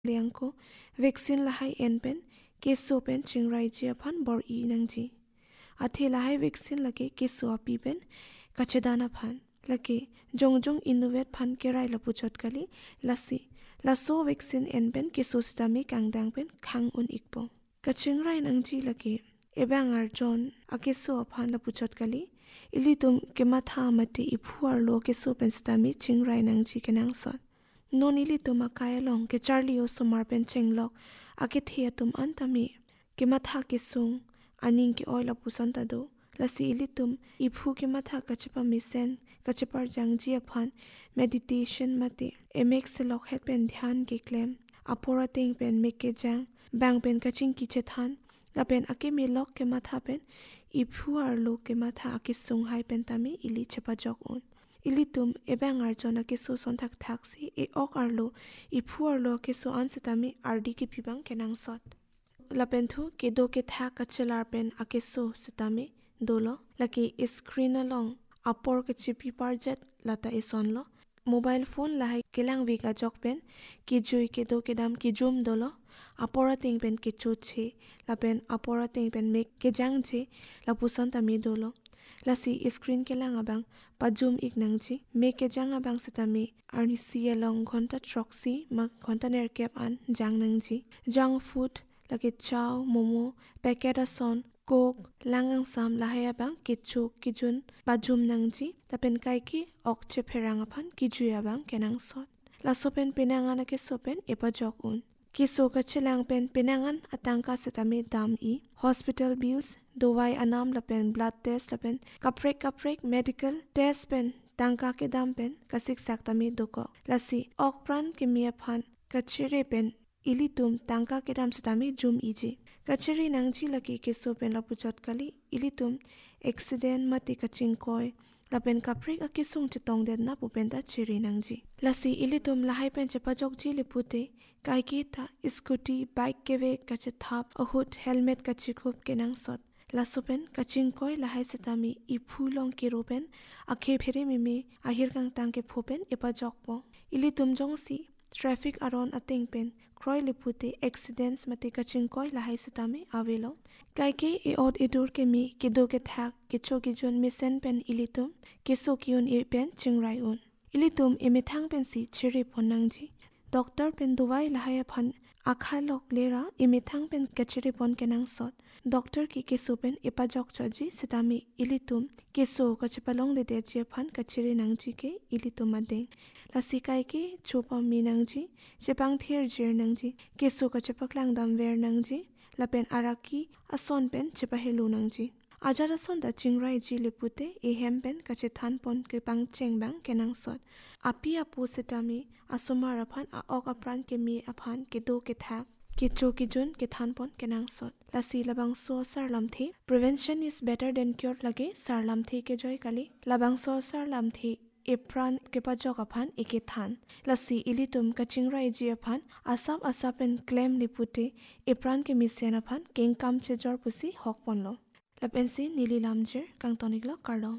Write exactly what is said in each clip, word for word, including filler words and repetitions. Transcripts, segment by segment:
liang ko vaccine lahai en pen keso pen chingrai ji aphan bor i nang ji athe lahai vaccine lake keso api pen kachedana phan lake jong jong innovate phan kerai lapu chot kali lasi laso vaccine en pen keso sitami kangdang pen khang un ikpo kachingrai nang ji lake ebang ar jon akeso aphan lapu chot kali ilitum kematha mate iphuar lo keso pen sitami chingrai nang ji kenang sot non ilitum akaya long ke charlie o somar pen chenglok ake thia tum antami kematha kesung aning ke oil apu santa do lasi ilitum iphu kematha kachapa misen kachapar jangji aphan meditation mate emek selok het pen dhyan ke klem apora ting pen mekke jang bang pen kaching ki chethan la pen ake me lok kematha pen iphu arlo kematha ake sung hai pen tami ili chapa jok on ilitum ebang arjona ke so son thak thak si e ok arlo iphu arlo ke so ansatami ardi ke pibang kenang sot lapen thu ke do ke tha kachelar pen ake so sitami dolo laki screen along apor ke chipi parjet lata ison lo mobile phone lahai kelang vika jok pen ki jui ke do ke dam ki jum dolo apora ting pen ke cho che lapen apora ting pen mek ke jang che lapusan tami dolo lasi screen kelang abang pajum ignangji mek ke jang abang sitami arni si along ghonta troxy ma ghonta ner kep an jang nangji junk food laki chow momo packet ason coke langang sam lahaya bang kichu kijun pajum nangji tapen kai ki ok che pherang aphan kiju abang kenang sot la sopen penangan ke sopen epa jok un ki so ka chelang pen penangan atangka setami dam i hospital bills dowai anam lapen blood test lapen kaprek kaprek medical test pen tangka ke dam pen kasik saktami doko lasi ok pran ke mi aphan kachire pen ilitum tangka ke dam setami jum iji kachiri nangji laki ke so pen lapuchot kali ilitum accident mati kaching koi lapen kaprek akisung chitong den na pupenta chiri nangji lasi ilitum lahai pen chapajok ji lipute kai ki tha scooty bike kewe kache thap ahut helmet kachikhup kenang sot lasopen kaching koi lahai setami i phulong ke ropen akhe phere mimi ahir kang tang ke phopen epa jokpo ilitum jongsi traffic aron ating pen kroi lipute accidents mate kaching koi lahai setami avelo kai ke e od edur ke mi ke do ke thak ke cho ki jon misen pen ilitum ke so kiun e pen chingrai un ilitum e methang pen si chiri ponangji doctor pen duwai lahai phan akha lok lera e methang pen kachiri pon kenang sot doctor ki ke so pen epa jok choji setami ilitum ke so kachapalong le de je phan kachiri nangji ke ilitum adeng lasi kai ke chopa mi nangji chepang thier jir nangji ke so kachapaklang dam ver nangji lapen araki ason pen chepa helu nangji ajara son da chingrai ji lipute e hem pen kache than pon ke pang cheng bang kenang sot api apu setami asomar aphan a ok apran ke mi aphan ke do ke thak ke cho ki jun ke than pon kenang sot lasi labang so sar lam the prevention is better than cure lage sar lam the ke joy kali labang so sar lam the epran ke pa jok aphan eke than lasi ilitum kachingrai ji aphan asap asapen claim lipute epran ke misen aphan king kam che jor pusi hok ponlo lapensi nili lamjer kang toniklo karlo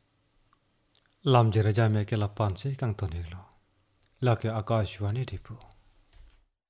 lamjer jame ke lapan se kang toniklo lake akashwani dipu